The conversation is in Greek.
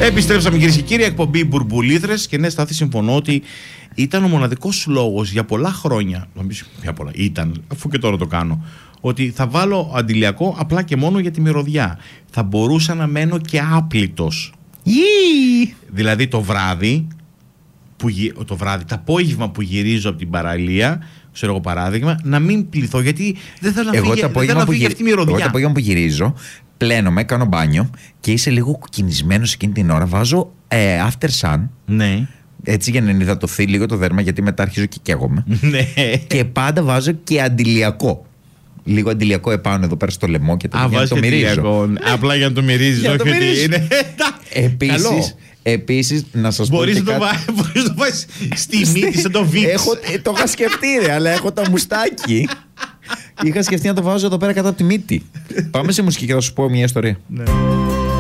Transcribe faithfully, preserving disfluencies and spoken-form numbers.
Επιστρέψαμε, κυρίες και κύριοι, εκπομπή Μπουρμπουλήθρες. Και ναι, Στάθη, συμφωνώ ότι ήταν ο μοναδικός λόγος για πολλά χρόνια. Νομίζω για πολλά. Ήταν, αφού και τώρα το κάνω. Ότι θα βάλω αντιλιακό απλά και μόνο για τη μυρωδιά. Θα μπορούσα να μένω και άπλητος. Ιii. Δηλαδή το βράδυ, που, το βράδυ, το απόγευμα που γυρίζω από την παραλία, ξέρω εγώ παράδειγμα, να μην πληθώ, γιατί δεν θέλω να φύγει, δεν θέλω να φύγει αυτή η μυρωδιά. Εγώ το απόγευμα που γυρίζω, πλένομαι, κάνω μπάνιο και είσαι λίγο κουκκινισμένος εκείνη την ώρα. Βάζω ε, after sun. Ναι. Έτσι για να ενυδατωθεί λίγο το δέρμα, γιατί μετά αρχίζω και καίγομαι. Ναι. Και πάντα βάζω και αντιλιακό. Λίγο αντιλιακό επάνω εδώ πέρα στο λαιμό και το, Α, για να το μυρίζω. Απλά για να το μυρίζεις, όχι ότι είναι. Επίσης, επίσης, να σας πω. Μπορείς να το βάλεις στη μύτη σαν το βίξ. Το είχα σκεφτεί, ρε, αλλά έχω το μουστάκι. Είχα σκεφτεί να το βάζω εδώ πέρα κατά τη μύτη. Πάμε σε μουσική και θα σου πω μια ιστορία.